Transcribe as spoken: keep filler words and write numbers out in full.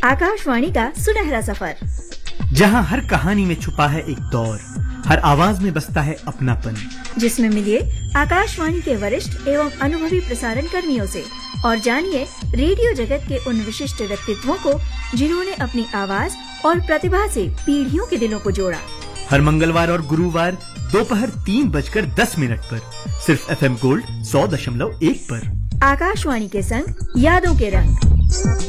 आकाशवाणी का सुनहरा सफर, जहां हर कहानी में छुपा है एक दौर, हर आवाज में बसता है अपनापन, जिसमें मिलिए आकाशवाणी के वरिष्ठ एवं अनुभवी प्रसारण कर्मियों से और जानिए रेडियो जगत के उन विशिष्ट व्यक्तित्वों को जिन्होंने अपनी आवाज और प्रतिभा से पीढ़ियों के दिलों को जोड़ा। हर मंगलवार और गुरुवार दोपहर तीन बजकर दस मिनट पर सिर्फ एफ एम गोल्ड सौ दशमलव एक पर आकाशवाणी के संग यादों के रंग।